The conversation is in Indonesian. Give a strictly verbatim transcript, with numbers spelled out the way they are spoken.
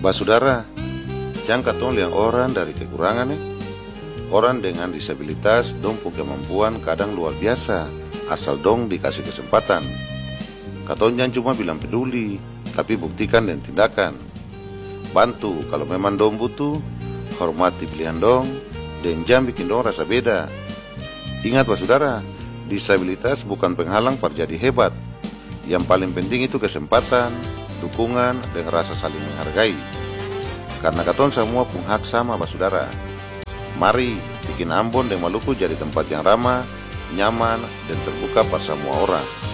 Basudara, jang katong liang orang dari kekurangan nih. Orang dengan disabilitas dong punya kemampuan kadang luar biasa, asal dong dikasih kesempatan. Katong jangan cuma bilang peduli, tapi buktikan dan tindakan. Bantu kalau memang dong butuh, hormati pilihan dong, dan jangan bikin dong rasa beda. Ingat basudara, disabilitas bukan penghalang perjadi hebat. Yang paling penting itu kesempatan, dukungan, dan rasa saling menghargai. Karena katong semua punya hak sama basudara. Mari bikin Ambon dan Maluku jadi tempat yang ramah, nyaman, dan terbuka pada semua orang.